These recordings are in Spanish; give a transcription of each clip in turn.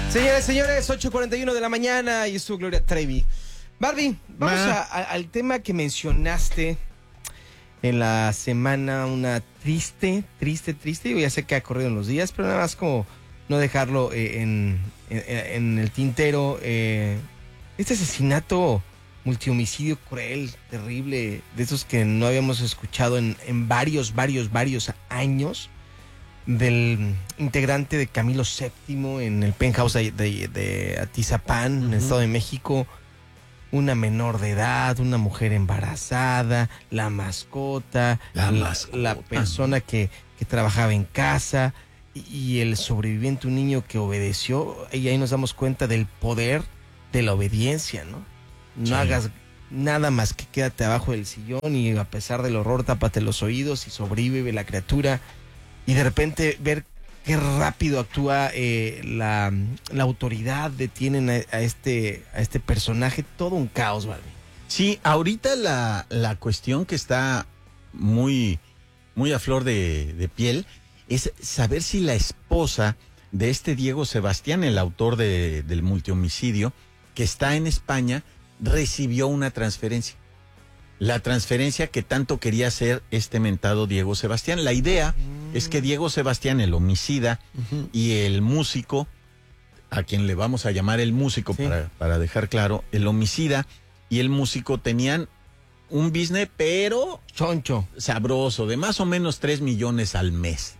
Señores, señores, 8:41 de la mañana y su Gloria Trevi. Barbie, vamos al tema que mencionaste en la semana, una triste, yo ya sé que ha corrido en los días, pero nada más como no dejarlo en el tintero. Este asesinato, multihomicidio cruel, terrible, de esos que no habíamos escuchado en varios años, del integrante de Camilo VII en el penthouse de Atizapán, en el Estado de México. Una menor de edad, una mujer embarazada, la mascota, la persona que trabajaba en casa y el sobreviviente, un niño que obedeció. Y ahí nos damos cuenta del poder de la obediencia, ¿no? No hagas nada más que quédate abajo del sillón y a pesar del horror tápate los oídos y sobrevive la criatura. Y de repente ver qué rápido actúa la autoridad, detienen a este personaje, todo un caos, ¿vale? Sí, ahorita la cuestión que está muy a flor de piel es saber si la esposa de este Diego Sebastián, el autor del multihomicidio, que está en España, recibió una transferencia. La transferencia que tanto quería hacer este mentado Diego Sebastián. La idea es que Diego Sebastián, el homicida, y el músico, a quien le vamos a llamar el músico, sí, para dejar claro, el homicida y el músico tenían un business, pero choncho, sabroso, de más o menos 3 millones al mes.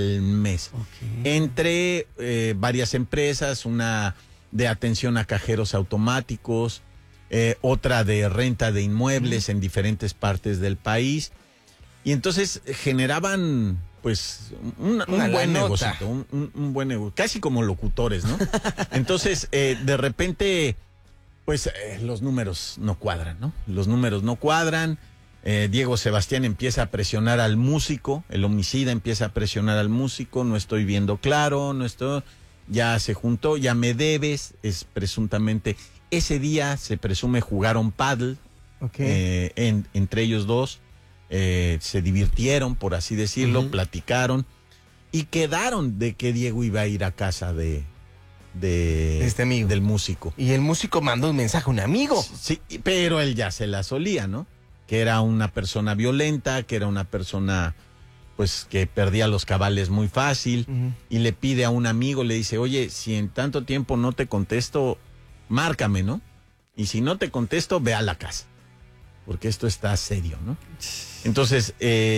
Okay. Entre varias empresas, una de atención a cajeros automáticos, otra de renta de inmuebles en diferentes partes del país. Y entonces generaban, pues, un buen negocio, un buen negocio, casi como locutores, ¿no? Entonces, de repente, pues, los números no cuadran, ¿no? Los números no cuadran. Diego Sebastián empieza a presionar al músico, el homicida empieza a presionar al músico, no estoy viendo claro, ya se juntó, ya me debes, es presuntamente. Ese día se presume jugaron pádel, okay, entre ellos dos, se divirtieron, por así decirlo, platicaron y quedaron de que Diego iba a ir a casa de este amigo, del músico. Y el músico mandó un mensaje a un amigo. Sí, pero él ya se la solía, ¿no? Que era una persona violenta, que era una persona, pues, que perdía los cabales muy fácil, y le pide a un amigo, le dice, oye, si en tanto tiempo no te contesto, márcame, ¿no? Y si no te contesto, ve a la casa, porque esto está serio, ¿no? Entonces,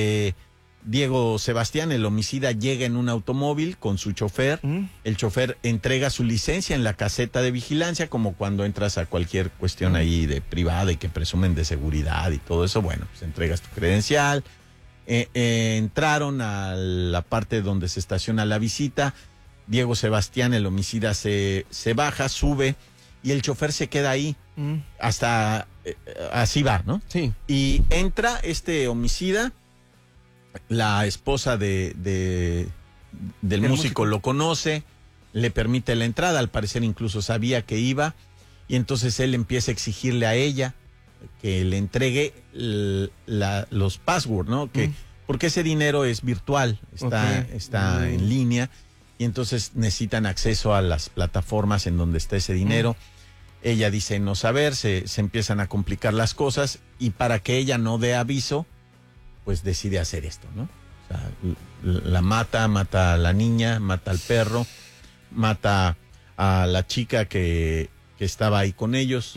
Diego Sebastián, el homicida, llega en un automóvil con su chofer. El chofer entrega su licencia en la caseta de vigilancia, como cuando entras a cualquier cuestión ahí de privada y que presumen de seguridad y todo eso. Bueno, pues entregas tu credencial. Entraron a la parte donde se estaciona la visita. Diego Sebastián, el homicida, se baja, sube, y el chofer se queda ahí. Hasta así va, ¿no? Sí. Y entra este homicida, la esposa del músico lo conoce, le permite la entrada, al parecer incluso sabía que iba, y entonces él empieza a exigirle a ella que le entregue los passwords, ¿no? Porque ese dinero es virtual, está en línea, y entonces necesitan acceso a las plataformas en donde está ese dinero. Ella dice no saber, se empiezan a complicar las cosas, y para que ella no dé aviso, pues decide hacer esto, ¿no? O sea, la mata a la niña, mata al perro, mata a la chica que estaba ahí con ellos,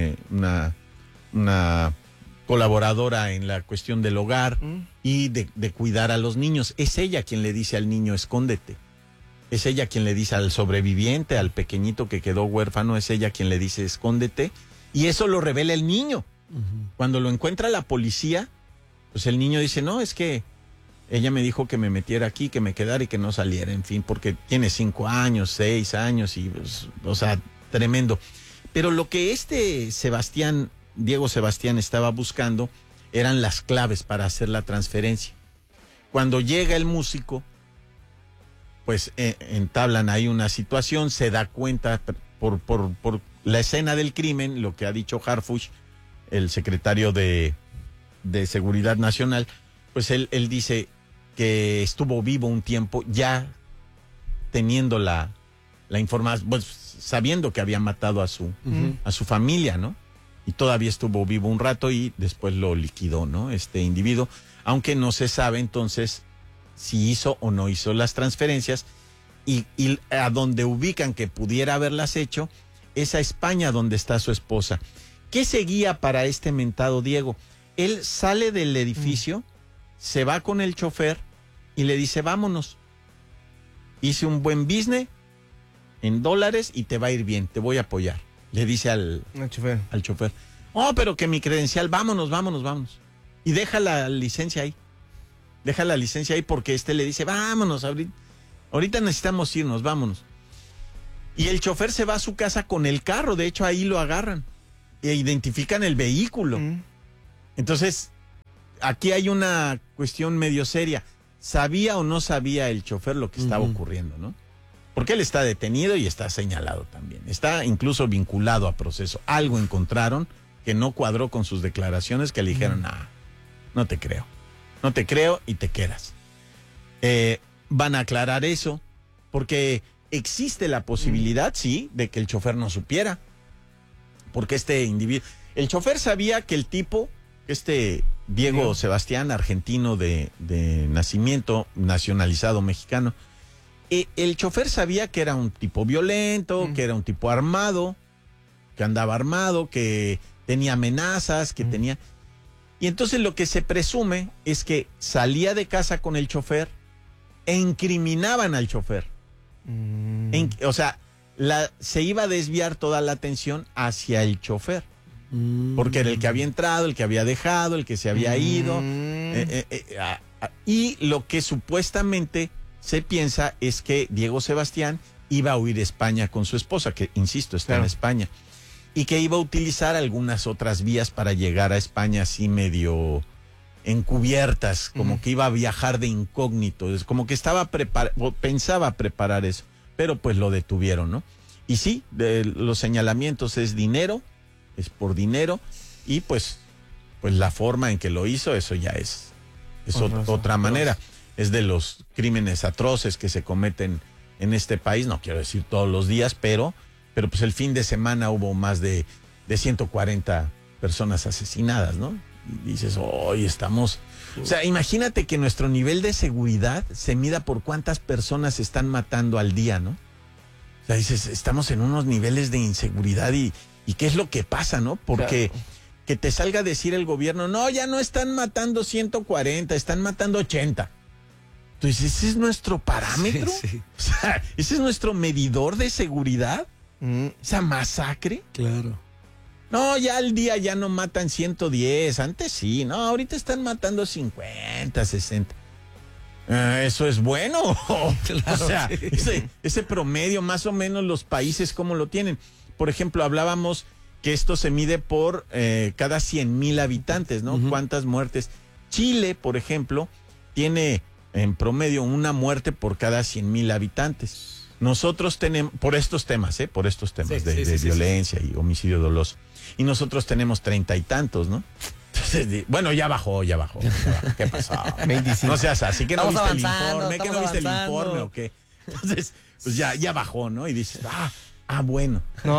una colaboradora en la cuestión del hogar y de cuidar a los niños. Es ella quien le dice al niño, escóndete. Es ella quien le dice al sobreviviente, al pequeñito que quedó huérfano, es ella quien le dice, escóndete. Y eso lo revela el niño. Cuando lo encuentra la policía, pues el niño dice, no, es que ella me dijo que me metiera aquí, que me quedara y que no saliera, en fin, porque tiene 5 años, 6 años y, pues, o sea, tremendo. Pero lo que Diego Sebastián estaba buscando eran las claves para hacer la transferencia. Cuando llega el músico, pues entablan ahí una situación, se da cuenta por la escena del crimen, lo que ha dicho Harfuch, el secretario de Seguridad Nacional, pues él dice que estuvo vivo un tiempo ya teniendo la la información, pues, sabiendo que había matado a su familia, ¿no? Y todavía estuvo vivo un rato y después lo liquidó, ¿no? Este individuo, aunque no se sabe entonces si hizo o no hizo las transferencias y a donde ubican que pudiera haberlas hecho es a España, donde está su esposa. ¿Qué seguía para este mentado Diego? Él sale del edificio, se va con el chofer y le dice, vámonos. Hice un buen business en dólares y te va a ir bien, te voy a apoyar. Le dice al chofer. Oh, pero que mi credencial, vámonos. Y deja la licencia ahí. Porque le dice, vámonos, ahorita necesitamos irnos, vámonos. Y el chofer se va a su casa con el carro, de hecho ahí lo agarran. E identifican el vehículo. Entonces, aquí hay una cuestión medio seria. ¿Sabía o no sabía el chofer lo que estaba ocurriendo, no? Porque él está detenido y está señalado también. Está incluso vinculado a proceso. Algo encontraron que no cuadró con sus declaraciones, que le dijeron, no te creo. No te creo y te quedas. Van a aclarar eso, porque existe la posibilidad, sí, de que el chofer no supiera. Porque este individuo... El chofer sabía que el tipo, Diego Sebastián, argentino de nacimiento, nacionalizado mexicano, el chofer sabía que era un tipo violento, que era un tipo armado, que andaba armado, que tenía amenazas, que tenía... Y entonces lo que se presume es que salía de casa con el chofer e incriminaban al chofer. O sea, se iba a desviar toda la atención hacia el chofer. Porque era el que había entrado, el que había dejado, el que se había ido. Y lo que supuestamente se piensa es que Diego Sebastián iba a huir a España con su esposa, que, insisto, está en España, y que iba a utilizar algunas otras vías para llegar a España así medio encubiertas, como que iba a viajar de incógnito, como que pensaba preparar eso, pero pues lo detuvieron, ¿no? Y sí, los señalamientos es dinero, es por dinero, y pues la forma en que lo hizo, eso ya es otra manera. Es de los crímenes atroces que se cometen en este país, no quiero decir todos los días, pero pues el fin de semana hubo más de 140 personas asesinadas, ¿no? Y dices, hoy estamos... O sea, imagínate que nuestro nivel de seguridad se mida por cuántas personas se están matando al día, ¿no? O sea, dices, estamos en unos niveles de inseguridad y ¿qué es lo que pasa, no? Porque que te salga a decir el gobierno, no, ya no están matando 140, están matando 80. Entonces, ¿ese es nuestro parámetro? Sí. O sea, ¿ese es nuestro medidor de seguridad? ¿Esa masacre? Claro. No, ya al día ya no matan 110, antes sí, no, ahorita están matando 50, 60. ¿Eso es bueno? Claro, o sea, ese promedio, más o menos los países, ¿cómo lo tienen? Por ejemplo, hablábamos que esto se mide por cada 100,000 habitantes, ¿no? ¿Cuántas muertes? Chile, por ejemplo, tiene en promedio una muerte por cada 100,000 habitantes. Nosotros tenemos, por estos temas de violencia y homicidio doloso, y nosotros tenemos 30 y tantos, ¿no? Entonces, bueno, ya bajó. ¿Qué pasó? 25. No seas así, que no Estamos viste avanzando, el informe, que no viste el informe o qué. Entonces, pues ya bajó, ¿no? Y dices, bueno.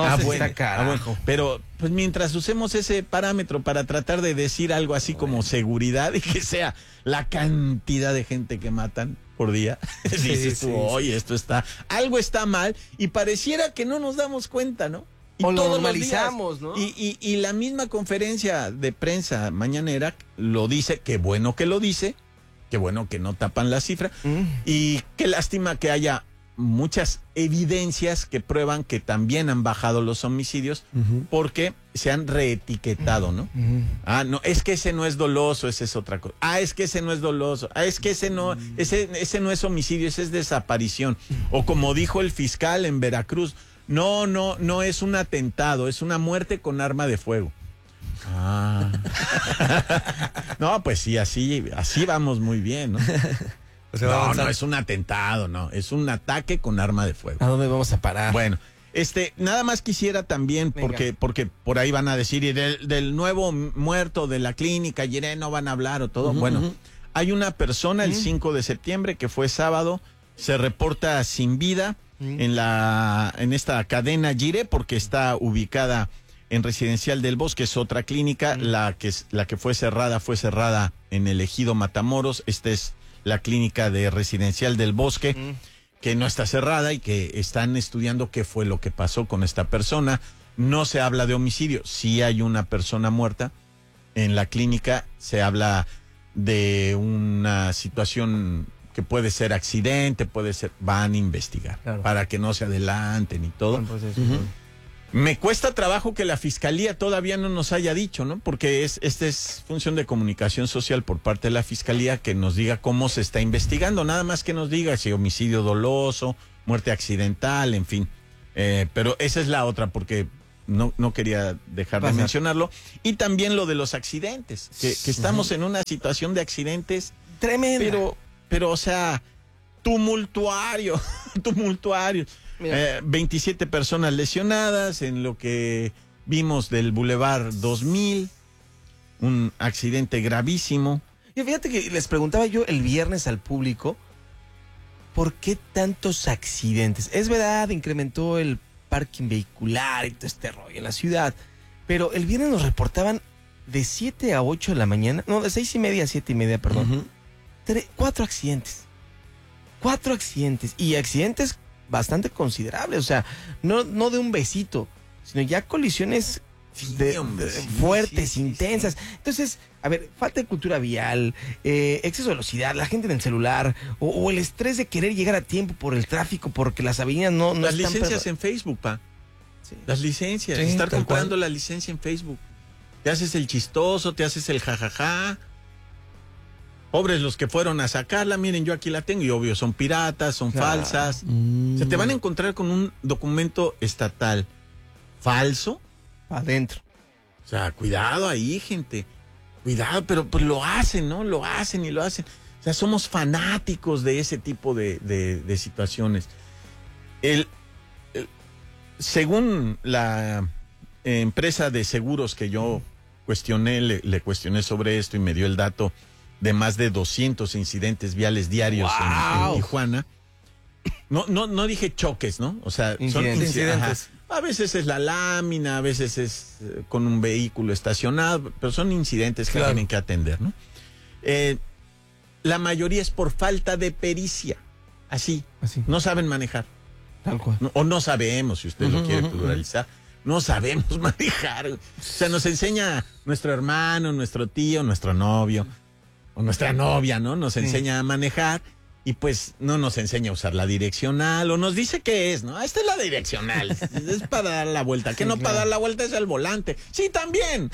Bueno. Pero, pues mientras usemos ese parámetro para tratar de decir algo así como seguridad y que sea la cantidad de gente que matan por día, dices tú, oye, algo está mal y pareciera que no nos damos cuenta, ¿no? Y o lo todos normalizamos, los ¿no? Y la misma conferencia de prensa mañanera lo dice, qué bueno que lo dice, qué bueno que no tapan la cifra, y qué lástima que haya muchas evidencias que prueban que también han bajado los homicidios porque se han reetiquetado, ¿no? No, es que ese no es doloso, ese es otra cosa. Es que ese no es doloso. Es que ese no es homicidio, ese es desaparición. O como dijo el fiscal en Veracruz, no es un atentado, es una muerte con arma de fuego. No, pues sí, así vamos muy bien, ¿no? No es un atentado, no, es un ataque con arma de fuego. ¿A dónde vamos a parar? Bueno, nada más quisiera también, porque por ahí van a decir, y del nuevo muerto de la clínica, Yeré, no van a hablar o todo. Bueno, hay una persona el 5 de septiembre, que fue sábado, se reporta sin vida, en esta cadena Gire, porque está ubicada en Residencial del Bosque, es otra clínica. La que fue cerrada en el Ejido Matamoros. Esta es la clínica de Residencial del Bosque, que no está cerrada y que están estudiando qué fue lo que pasó con esta persona. No se habla de homicidio, sí hay una persona muerta en la clínica, se habla de una situación que puede ser accidente, van a investigar, para que no se adelanten y todo. Bueno, pues Me cuesta trabajo que la fiscalía todavía no nos haya dicho, ¿no? Porque esta es función de comunicación social por parte de la fiscalía, que nos diga cómo se está investigando, nada más que nos diga si homicidio doloso, muerte accidental, en fin. Pero esa es la otra, porque no quería dejar de mencionarlo. Y también lo de los accidentes, que estamos en una situación de accidentes tremenda. Pero o sea, tumultuario. 27 personas lesionadas en lo que vimos del Boulevard 2000, un accidente gravísimo. Y fíjate que les preguntaba yo el viernes al público, ¿por qué tantos accidentes? Es verdad, incrementó el parking vehicular y todo este rollo en la ciudad, pero el viernes nos reportaban de 7 a 8 de la mañana, no, de 6:30 a 7:30, perdón, 4 accidentes. 4 accidentes, y accidentes bastante considerables, o sea, no de un besito, sino ya colisiones fuertes, intensas. Entonces, a ver, falta de cultura vial, exceso de velocidad, la gente en el celular, o el estrés de querer llegar a tiempo por el tráfico, porque las avenidas no las están... licencias en Facebook, pa. Sí. Las licencias, Sí, estar tal comprando cual. la licencia en Facebook. Te haces el chistoso, te haces el jajaja. Pobres los que fueron a sacarla, miren, yo aquí la tengo, y obvio, son piratas, son falsas. Se te van a encontrar con un documento estatal falso. Adentro. O sea, cuidado ahí, gente. Cuidado, pero pues lo hacen, ¿no? Lo hacen. O sea, somos fanáticos de ese tipo de situaciones. Según la empresa de seguros que yo cuestioné, le cuestioné sobre esto y me dio el dato de más de 200 incidentes viales diarios en Tijuana. No dije choques, ¿no? O sea, son incidentes. A veces es la lámina, a veces es con un vehículo estacionado, pero son incidentes que tienen que atender, ¿no? La mayoría es por falta de pericia. Así. No saben manejar. Tal cual. O no sabemos, si usted lo quiere pluralizar. No sabemos manejar. O sea, nos enseña nuestro hermano, nuestro tío, nuestro novio o nuestra novia, ¿no? Nos enseña a manejar y pues no nos enseña a usar la direccional, o nos dice qué es, ¿no? Esta es la direccional, es para dar la vuelta. Que no, para dar la vuelta es el volante. Sí, también,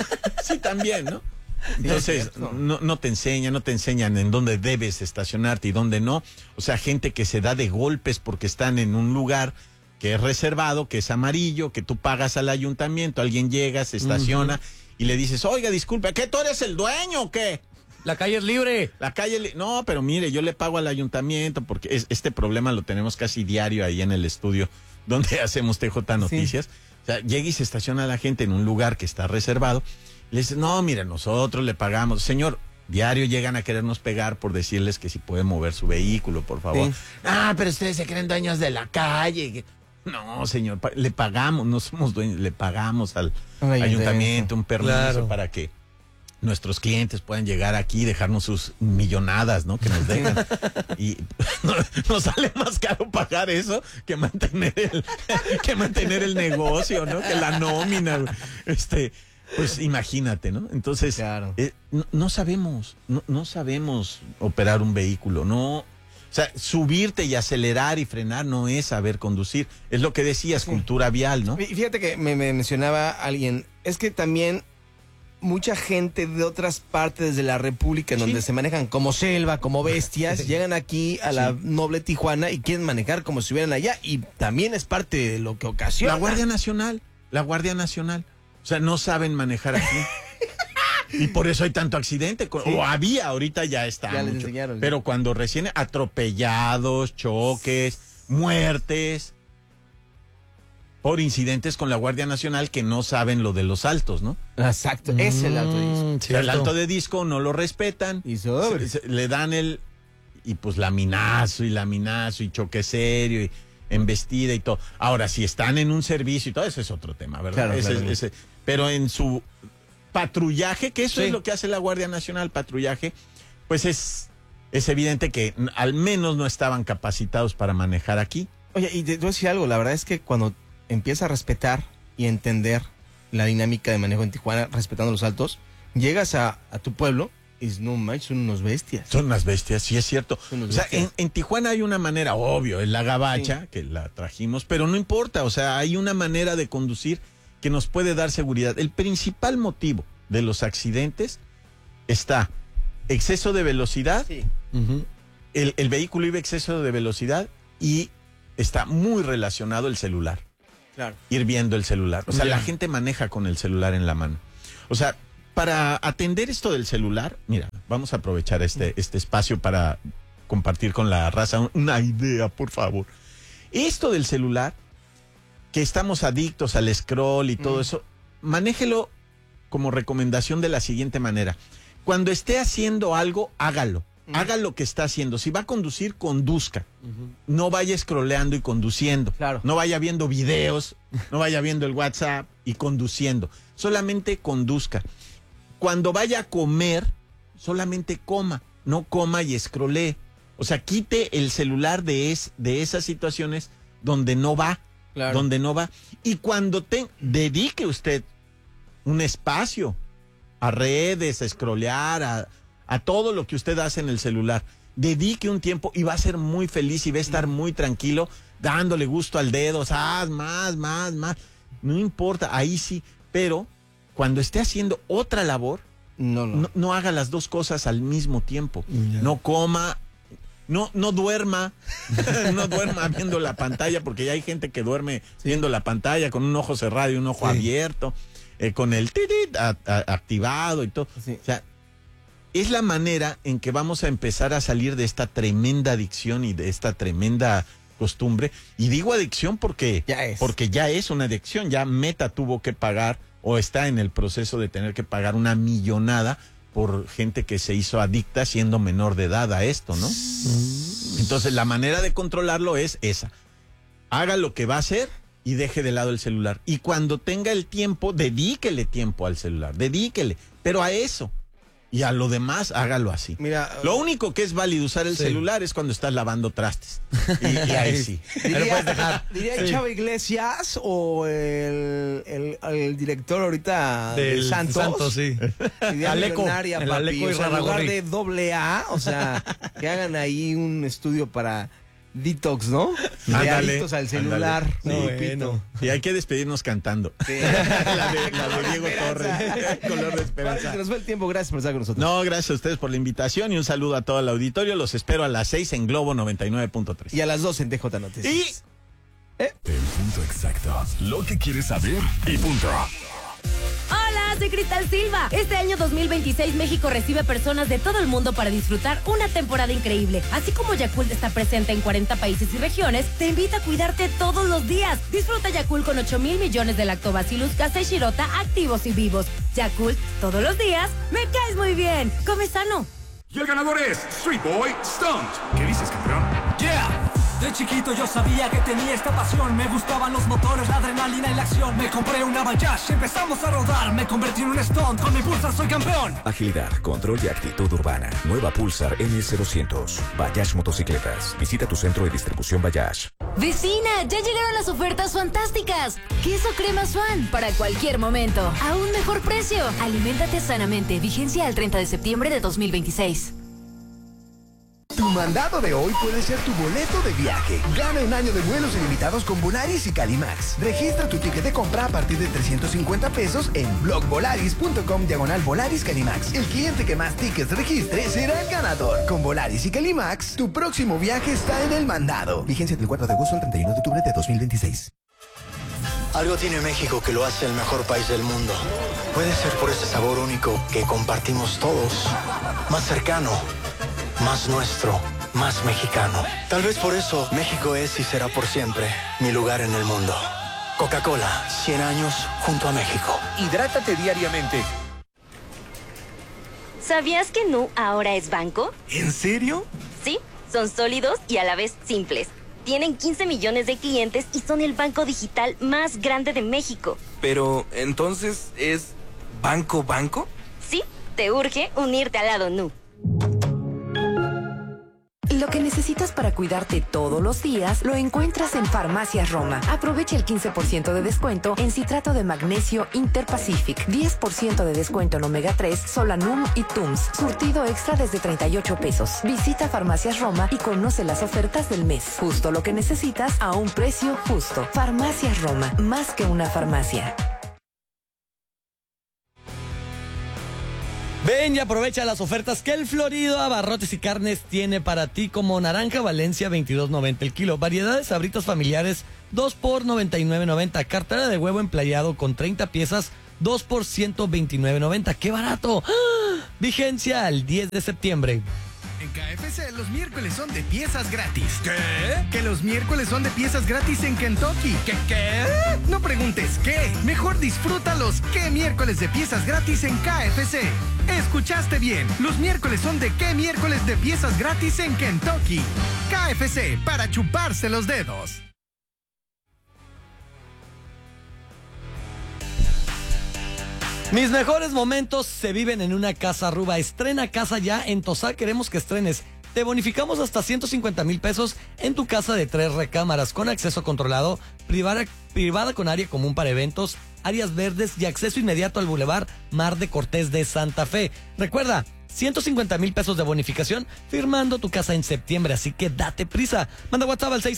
¿no? Entonces, no te enseñan en dónde debes estacionarte y dónde no. O sea, gente que se da de golpes porque están en un lugar que es reservado, que es amarillo, que tú pagas al ayuntamiento, alguien llega, se estaciona y le dices, oiga, disculpe, ¿qué, tú eres el dueño o qué? La calle es libre. No, pero mire, yo le pago al ayuntamiento, porque este problema lo tenemos casi diario ahí en el estudio donde hacemos TJ Noticias. Sí. O sea, llega y se estaciona la gente en un lugar que está reservado. Le dice, no, mire, nosotros le pagamos. Señor, diario llegan a querernos pegar por decirles que si puede mover su vehículo, por favor. Sí. Ah, pero ustedes se creen dueños de la calle. No, señor, le pagamos, no somos dueños, le pagamos al ayuntamiento un permiso para que nuestros clientes puedan llegar aquí y dejarnos sus millonadas, ¿no? Que nos dejan. Y nos sale más caro pagar eso que mantener el negocio, ¿no? Que la nómina. Pues imagínate, ¿no? Entonces, claro. No sabemos operar un vehículo, no. O sea, subirte y acelerar y frenar no es saber conducir. Es lo que decías, cultura vial, ¿no? Fíjate que me mencionaba alguien, es que también mucha gente de otras partes de la República en donde se manejan como selva, como bestias, llegan aquí a la noble Tijuana y quieren manejar como si estuvieran allá, y también es parte de lo que ocasiona. La Guardia Nacional. O sea, no saben manejar aquí. Y por eso hay tanto accidente. O había, ahorita ya está. Ya les enseñaron. Pero cuando recién atropellados, choques, muertes por incidentes con la Guardia Nacional que no saben lo de los altos, ¿no? Exacto, es el alto de disco. El alto de disco no lo respetan. Y le dan y pues laminazo y choque serio embestida y todo. Ahora, si están en un servicio y todo, eso es otro tema, ¿verdad? Claro. Pero en su patrullaje, que eso Sí. es lo que hace la Guardia Nacional, patrullaje, pues es evidente que al menos no estaban capacitados para manejar aquí. Oye, y te voy a decir algo, la verdad es que cuando empiezas a respetar y entender la dinámica de manejo en Tijuana, respetando los altos, llegas a tu pueblo y dices, no manches, son unos bestias. Son unas bestias, sí es cierto. Son unas O sea, bestias. en Tijuana hay una manera, obvio, es la gabacha, que la trajimos, pero no importa, o sea, hay una manera de conducir que nos puede dar seguridad. El principal motivo de los accidentes está exceso de velocidad, Sí. el vehículo iba a exceso de velocidad y está muy relacionado el celular. Claro. Ir viendo el celular. O sea, Ya. la gente maneja con el celular en la mano. O sea, para atender esto del celular, mira, vamos a aprovechar este espacio para compartir con la raza una idea, por favor. Esto del celular, que estamos adictos al scroll y todo eso, manéjelo como recomendación de la siguiente manera. Cuando esté haciendo algo, hágalo. Haga lo que está haciendo. Si va a conducir, conduzca. No vaya scrolleando y conduciendo. Claro. No vaya viendo videos, no vaya viendo el WhatsApp y conduciendo. Solamente conduzca. Cuando vaya a comer, solamente coma. No coma y scrollee. O sea, quite el celular de esas situaciones donde no va. Claro. Donde no va. Y cuando dedique usted un espacio a redes, a scrollear, a todo lo que usted hace en el celular. Dedique un tiempo y va a ser muy feliz y va a estar muy tranquilo, dándole gusto al dedo, más. No importa, ahí sí. Pero cuando esté haciendo otra labor, no haga las dos cosas al mismo tiempo. No coma, no duerma, no duerma viendo la pantalla, porque ya hay gente que duerme viendo la pantalla con un ojo cerrado y un ojo abierto, con el titit activado y todo. Sí. O sea, es la manera en que vamos a empezar a salir de esta tremenda adicción y de esta tremenda costumbre. Y digo adicción porque ya es una adicción. Ya Meta tuvo que pagar o está en el proceso de tener que pagar una millonada por gente que se hizo adicta siendo menor de edad a esto, ¿no? Entonces la manera de controlarlo es esa. Haga lo que va a hacer y deje de lado el celular. Y cuando tenga el tiempo, dedíquele tiempo al celular. Dedíquele. Pero a eso. Y a lo demás, hágalo así. Mira, lo único que es válido usar el celular es cuando estás lavando trastes. Y ahí sí. Diría Chava Iglesias o el director ahorita de Santos. Sí. Idea Aleco, millonaria, el papi. Aleco O y sea, en lugar Rarragorri. de AA, o sea, que hagan ahí un estudio para detox, ¿no? De Ándale, adictos al celular. ándale. Sí, pito. Y hay que despedirnos cantando. Sí. la de Diego Torres. Color de Vale, esperanza. se nos fue el tiempo. Gracias por estar con nosotros. No, gracias a ustedes por la invitación y un saludo a todo el auditorio. Los espero a las 6 en Globo 99.3. Y a las 2 en DJ Noticias. Y El punto exacto. Lo que quieres saber y punto. Hola, soy Cristal Silva. Este año 2026 México recibe personas de todo el mundo para disfrutar una temporada increíble. Así como Yakult está presente en 40 países y regiones, te invita a cuidarte todos los días. Disfruta Yakult con 8,000 millones de lactobacillus casei shirota activos y vivos. Yakult, todos los días, me caes muy bien. Come sano. Y el ganador es Street Boy Stunt. ¿Qué dices, campeón? Yeah. De chiquito yo sabía que tenía esta pasión. Me gustaban los motores, la adrenalina y la acción. Me compré una Bayash, empezamos a rodar. Me convertí en un stunt, con mi Pulsar soy campeón. Agilidad, control y actitud urbana. Nueva Pulsar NS200. Bayash Motocicletas. Visita tu centro de distribución Bayash. Vecina, ya llegaron las ofertas fantásticas. Queso crema Swan para cualquier momento. A un mejor precio. Aliméntate sanamente. Vigencia al 30 de septiembre de 2026. Tu mandado de hoy puede ser tu boleto de viaje. Gana un año de vuelos ilimitados con Volaris y Calimax. Registra tu ticket de compra a partir de 350 pesos en blogvolaris.com/Volaris Calimax. El cliente que más tickets registre será el ganador. Con Volaris y Calimax, tu próximo viaje está en el mandado. Vigencia del 4 de agosto al 31 de octubre de 2026. Algo tiene México que lo hace el mejor país del mundo. Puede ser por ese sabor único que compartimos todos. Más cercano, más nuestro, más mexicano. Tal vez por eso México es y será por siempre mi lugar en el mundo. Coca-Cola, 100 años junto a México. Hidrátate diariamente. ¿Sabías que Nu ahora es banco? ¿En serio? Sí, son sólidos y a la vez simples. Tienen 15 millones de clientes y son el banco digital más grande de México. Pero, ¿entonces es banco? Sí, te urge unirte al lado Nu. Lo que necesitas para cuidarte todos los días lo encuentras en Farmacias Roma. Aprovecha el 15% de descuento en citrato de magnesio Interpacific, 10% de descuento en omega 3, Solanum y Tums. Surtido extra desde 38 pesos. Visita Farmacias Roma y conoce las ofertas del mes. Justo lo que necesitas a un precio justo. Farmacias Roma, más que una farmacia. Ven y aprovecha las ofertas que el Florido Abarrotes y Carnes tiene para ti, como naranja Valencia 22.90 el kilo, variedades sabritas familiares 2 por 99.90, cartera de huevo emplayado con 30 piezas 2 por 129.90. ¡Qué barato! ¡Ah! Vigencia al 10 de septiembre. En KFC los miércoles son de piezas gratis. ¿Qué? Que los miércoles son de piezas gratis en Kentucky. ¿Qué? No preguntes qué. Mejor disfruta los ¿qué miércoles de piezas gratis en KFC? Escuchaste bien. Los miércoles son de ¿qué miércoles de piezas gratis en Kentucky? KFC, para chuparse los dedos. Mis mejores momentos se viven en una casa Ruba. Estrena casa ya en Tosá. Queremos que estrenes. Te bonificamos hasta 150,000 pesos en tu casa de 3 recámaras con acceso controlado, privada con área común para eventos, áreas verdes y acceso inmediato al Boulevard Mar de Cortés de Santa Fe. Recuerda, 150,000 pesos de bonificación firmando tu casa en septiembre, así que date prisa. Manda WhatsApp al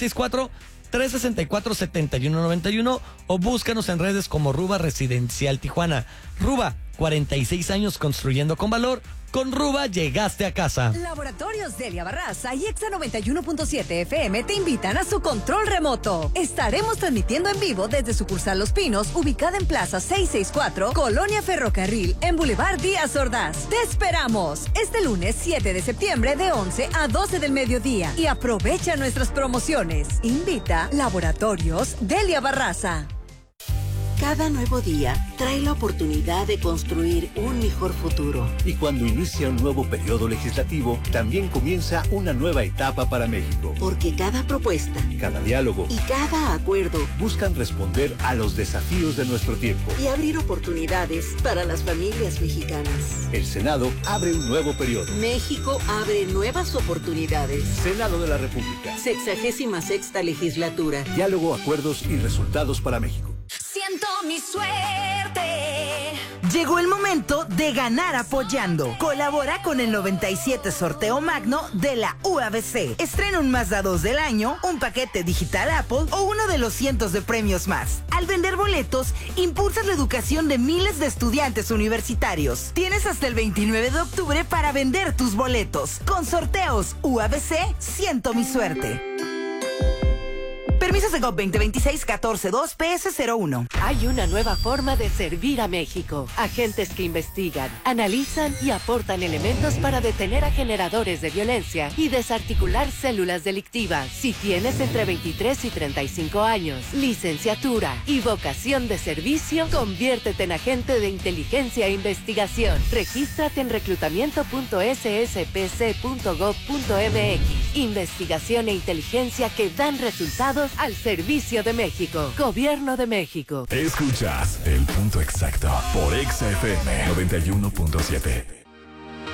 664-364-7191 o búscanos en redes como Ruba Residencial Tijuana. Ruba, 46 años construyendo con valor. Con Ruba llegaste a casa. Laboratorios Delia Barraza y Exa 91.7 FM te invitan a su control remoto. Estaremos transmitiendo en vivo desde sucursal Los Pinos, ubicada en Plaza 664, Colonia Ferrocarril, en Boulevard Díaz Ordaz. ¡Te esperamos! Este lunes 7 de septiembre de 11 a 12 del mediodía. Y aprovecha nuestras promociones. Invita Laboratorios Delia Barraza. Cada nuevo día trae la oportunidad de construir un mejor futuro. Y cuando inicia un nuevo periodo legislativo, también comienza una nueva etapa para México. Porque cada propuesta, cada diálogo y cada acuerdo buscan responder a los desafíos de nuestro tiempo y abrir oportunidades para las familias mexicanas. El Senado abre un nuevo periodo. México abre nuevas oportunidades. Senado de la República. 66ª legislatura. Diálogo, acuerdos y resultados para México. Siento mi suerte. Llegó el momento de ganar apoyando. Colabora con el 97 Sorteo Magno de la UABC. Estrena un Mazda 2 del año, un paquete digital Apple o uno de los cientos de premios más. Al vender boletos, impulsas la educación de miles de estudiantes universitarios. Tienes hasta el 29 de octubre para vender tus boletos. Con sorteos UABC, siento mi suerte. Permisos de GOV 2026-14-2 PS01. Hay una nueva forma de servir a México. Agentes que investigan, analizan y aportan elementos para detener a generadores de violencia y desarticular células delictivas. Si tienes entre 23 y 35 años, licenciatura y vocación de servicio, conviértete en agente de inteligencia e investigación. Regístrate en reclutamiento.sspc.gov.mx. Investigación e inteligencia que dan resultados al servicio de México. Gobierno de México. Escuchas El Punto Exacto por Exa FM 91.7.